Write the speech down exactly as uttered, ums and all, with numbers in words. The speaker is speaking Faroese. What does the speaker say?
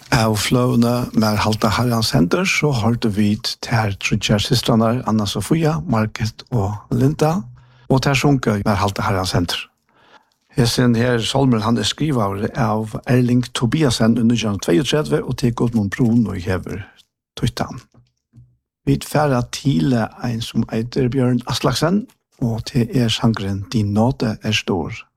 Av fløvene med Halta Herrans Center så hørte vi til Trudjar systrene Anna Sofia, Margit og Linda, og til sunket med Halta Herrans Center. Hesen her Solmer han er skriver av Erling Tobiasen under nitton tjueto og til Gudmund Brun og hever Tøytan. Vi færre til en som heter Bjørn Aslaksen, og til er sangren Din nåde er stor.